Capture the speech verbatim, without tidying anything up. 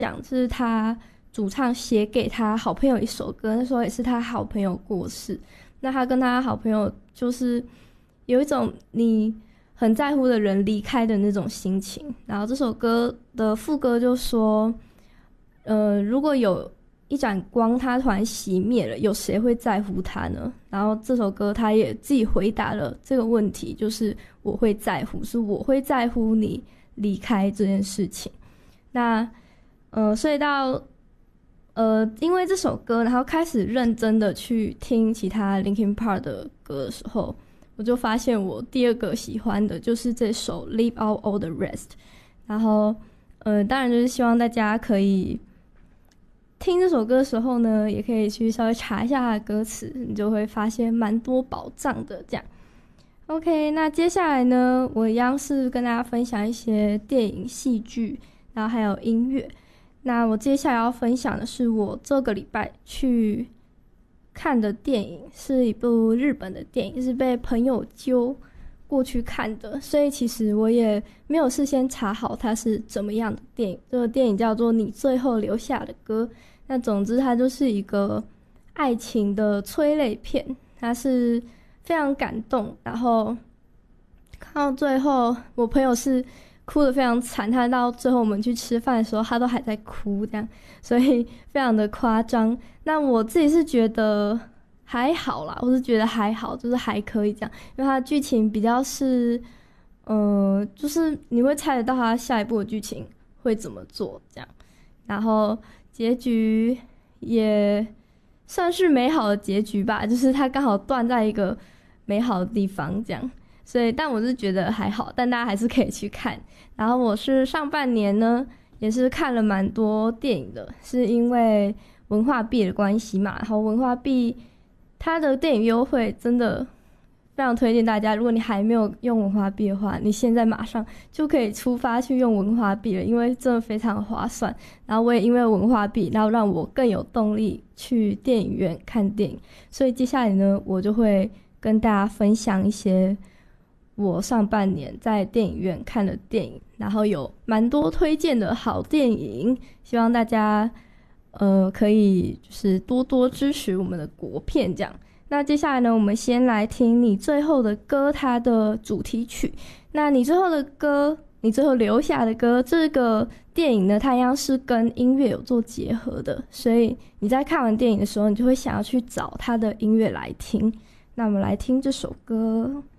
讲是他主唱写给他好朋友一首歌，那时候也是他好朋友过世，那他跟他好朋友就是有一种你很在乎的人离开的那种心情。然后这首歌的副歌就说呃，如果有一盏光它突然熄灭了，有谁会在乎它呢？然后这首歌他也自己回答了这个问题，就是我会在乎，是我会在乎你离开这件事情。那呃，所以到呃，因为这首歌，然后开始认真的去听其他 Linkin Park 的歌的时候，我就发现我第二个喜欢的就是这首 Leave Out All the Rest。然后呃，当然就是希望大家可以听这首歌的时候呢，也可以去稍微查一下它的歌词，你就会发现蛮多宝藏的这样。OK， 那接下来呢，我一样是跟大家分享一些电影、戏剧，然后还有音乐。那我接下来要分享的是我这个礼拜去看的电影，是一部日本的电影，是被朋友揪过去看的，所以其实我也没有事先查好它是怎么样的电影。这个电影叫做《你最后留下的歌》。那总之它就是一个爱情的催泪片，它是非常感动，然后看到最后我朋友是哭得非常惨，他到最后我们去吃饭的时候他都还在哭这样，所以非常的夸张。那我自己是觉得还好啦，我是觉得还好，就是还可以这样，因为它的剧情比较是呃，就是你会猜得到他下一步的剧情会怎么做这样，然后结局也算是美好的结局吧，就是它刚好断在一个美好的地方这样，所以但我是觉得还好，但大家还是可以去看。然后我是上半年呢也是看了蛮多电影的，是因为文化币的关系嘛，然后文化币它的电影优惠真的非常推荐大家，如果你还没有用文化币的话，你现在马上就可以出发去用文化币了，因为真的非常划算。然后我也因为文化币，然后让我更有动力去电影院看电影，所以接下来呢我就会跟大家分享一些我上半年在电影院看的电影，然后有蛮多推荐的好电影，希望大家呃可以就是多多支持我们的国片这样。那接下来呢，我们先来听你最后的歌它的主题曲。那你最后的歌，你最后留下的歌，这个电影呢它一样是跟音乐有做结合的，所以你在看完电影的时候，你就会想要去找它的音乐来听。那我们来听这首歌。